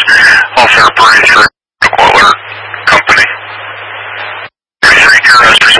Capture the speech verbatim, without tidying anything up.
Officer Brady for Medical Alert Company. thirty-three Curious